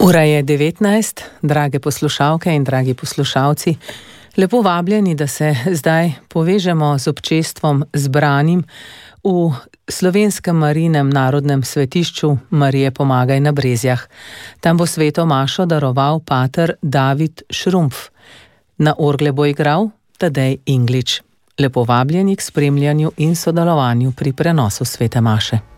Ura je 19, drage poslušalke in dragi poslušalci. Lepo vabljeni, da se zdaj povežemo z občestvom zbranim v Slovenskem Marijinem narodnem svetišču Marije Pomagaj na Brezjah. Tam bo sveto mašo daroval pater David Šrumpf. Na orgle bo igral Tadej Inglič. Lepo vabljeni k spremljanju in sodelovanju pri prenosu svete maše.